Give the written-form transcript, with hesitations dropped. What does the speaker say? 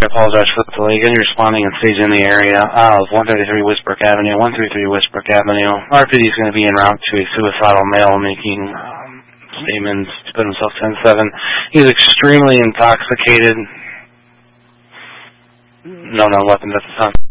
I apologize for the delay. Again, you're responding and stage in the area of 133 Westbrook Avenue, 133 Westbrook Avenue. RPD is going to be en route to a suicidal male making statements to put himself 10-7. He's extremely intoxicated. No weapons at the time.